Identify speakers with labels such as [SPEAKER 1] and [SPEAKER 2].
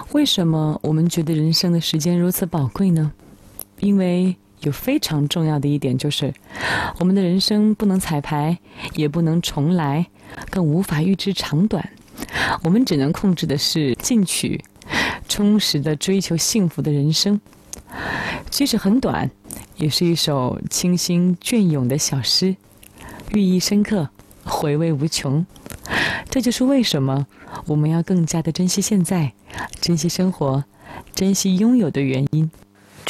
[SPEAKER 1] 为什么我们觉得人生的时间如此宝贵呢？因为有非常重要的一点，就是我们的人生不能彩排，也不能重来，更无法预知长短。我们只能控制的是进取，充实的追求幸福的人生。即使很短，也是一首清新隽永的小诗，寓意深刻，回味无穷。这就是为什么我们要更加的珍惜现在，珍惜生活，珍惜拥有的原因。